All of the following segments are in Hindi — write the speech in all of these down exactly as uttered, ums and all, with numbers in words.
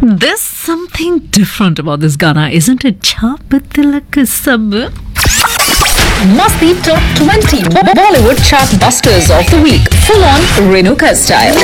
There's something different about this Gana, isn't it? Chap tilak sab. Masti Top twenty Bollywood Chart Busters of the Week. Full on Renuka style.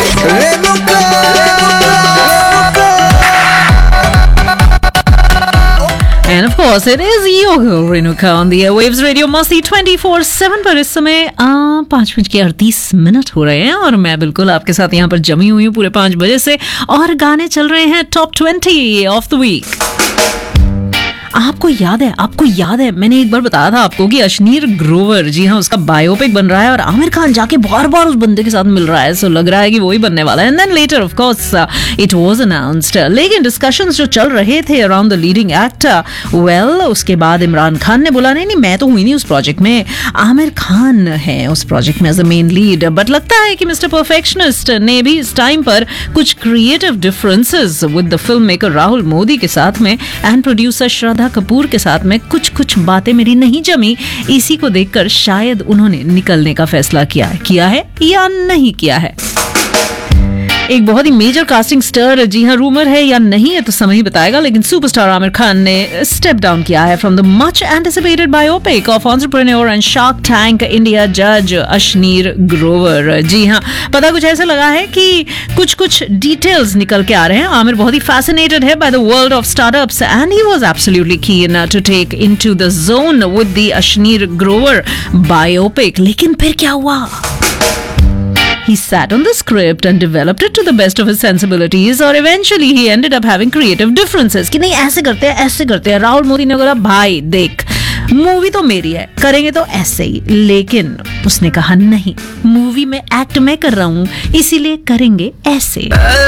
And of course, it is your girl Renuka on the airwaves Radio Masti twenty-four seven पर इस समय पाँच बज के अड़तीस मिनट हो रहे हैं और मैं बिल्कुल आपके साथ यहाँ पर जमी हुई हूँ पूरे पाँच बजे से और गाने चल रहे हैं top twenty of the week. आपको याद है आपको याद है मैंने एक बार बताया था आपको कि अश्नीर ग्रोवर, जी हाँ, उसका बायोपिक बन रहा है और आमिर खान जाके बार बार उस बंदे के साथ मिल रहा है, सो लग रहा है कि वही बनने वाला है। And then later of course it was announced, लेकिन डिस्कशंस जो चल रहे थे around the leading actor, well उसके बाद इमरान खान ने बोला नहीं नहीं मैं तो हुई नहीं उस प्रोजेक्ट में, आमिर खान है उस प्रोजेक्ट में as a main lead. But लगता है कि मिस्टर परफेक्शनिस्ट ने भी इस टाइम पर कुछ creative differences with the film maker Rahul Modi के साथ में एंड प्रोड्यूसर श्रद्धा कपूर के साथ में कुछ कुछ बातें मेरी नहीं जमी। इसी को देखकर शायद उन्होंने निकलने का फैसला किया है किया है या नहीं किया है। एक बहुत ही मेजर कास्टिंग स्टार, जी हाँ, रूमर है या नहीं है तो समय ही बताएगा, लेकिन सुपरस्टार आमिर खान ने स्टेप डाउन किया है from the much anticipated biopic of entrepreneur and shark tank India जज अश्नीर ग्रोवर। जी हाँ, पता कुछ ऐसा लगा है कि कुछ कुछ डिटेल्स निकल के आ रहे हैं। आमिर बहुत ही फैसिनेटेड है by the world of startups and he was absolutely keen to take into the zone with the Ashneer Grover biopic. लेकिन फिर क्या हुआ? He sat on the script and developed it to the best of his sensibilities और eventually he ended up having creative differences कि नहीं ऐसे करते हैं ऐसे करते हैं। राहुल मोदी ने बोला भाई देख मूवी तो मेरी है, करेंगे तो ऐसे ही, लेकिन उसने कहा नहीं, मूवी में एक्ट मैं कर रहा हूँ इसीलिए करेंगे ऐसे।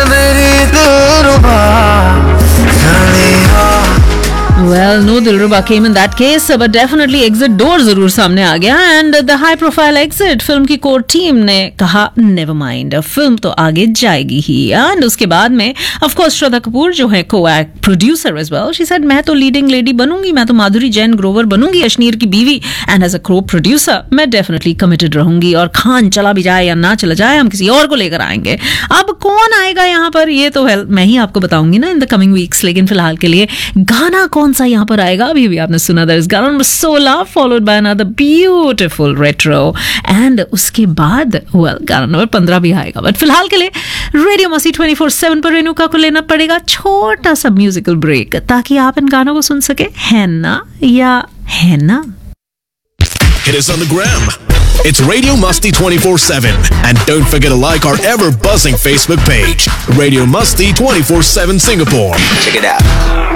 Well, no Dilruba came in that case, but definitely exit door जरूर सामने आ गया and the high profile exit film की कोर टीम ने कहा never mind, फिल्म तो आगे जाएगी ही। and उसके बाद में of course श्रद्धा कपूर जो है co-act producer as well, she said मैं तो leading lady बनूंगी, मैं तो माधुरी जैन ग्रोवर बनूंगी अश्नीर की बीवी and as a co-producer मैं definitely committed रहूंगी और खान चला भी जाए या ना चला जाए हम किसी और को लेकर आएंगे। अब कौन आएगा यहाँ पर ये तो well, मैं ही आपको बताऊंगी ना इन द कमिंग वीक्स, लेकिन फिलहाल के लिए गाना कौन सा यहाँ पर आएगा अभी भी आपने सुना, दैट इज गाना नंबर सोलह followed by another beautiful retro and उसके बाद वेल गाना नंबर पंद्रह भी आएगा। बट फिलहाल के लिए रेडियो मस्ती ट्वेंटी फोर सेवन पर रेणुका को लेना पड़ेगा छोटा सा म्यूजिकल ब्रेक ताकि आप इन गानों को सुन सके, है ना या है ना। Hit us on the gram. It's Radio Masti twenty-four seven. And don't forget to like our ever-buzzing Facebook page, Radio Masti twenty-four seven Singapore. Check it out.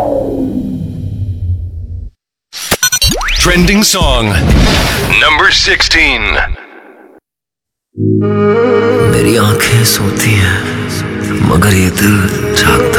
Trending song number sixteen. मेरी आंखें सोती हैं मगर ये दिल जागता